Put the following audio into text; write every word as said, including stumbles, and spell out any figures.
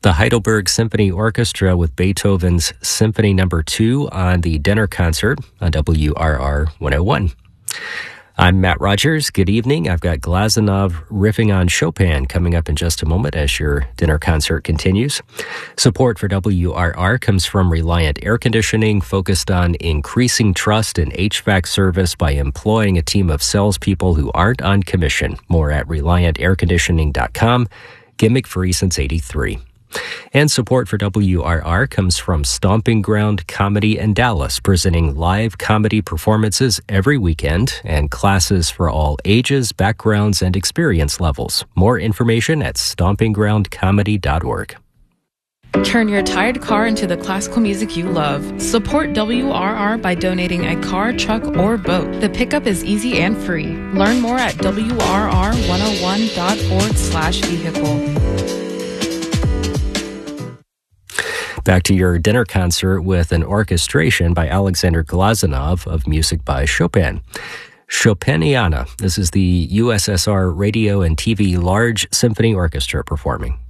the Heidelberg Symphony Orchestra with Beethoven's Symphony Number two on the dinner concert on W R R one oh one. I'm Matt Rogers. Good evening. I've got Glazunov riffing on Chopin coming up in just a moment as your dinner concert continues. Support for W R R comes from Reliant Air Conditioning, focused on increasing trust in H V A C service by employing a team of salespeople who aren't on commission. More at reliant air conditioning dot com. Gimmick free since eighty-three. And support for W R R comes from Stomping Ground Comedy in Dallas, presenting live comedy performances every weekend and classes for all ages, backgrounds, and experience levels. More information at stomping ground comedy dot org. Turn your tired car into the classical music you love. Support W R R by donating a car, truck, or boat. The pickup is easy and free. Learn more at W R R one oh one dot org slash vehicle. Back to your dinner concert with an orchestration by Alexander Glazunov of music by Chopin. Chopiniana. This is the U S S R Radio and T V Large Symphony Orchestra performing.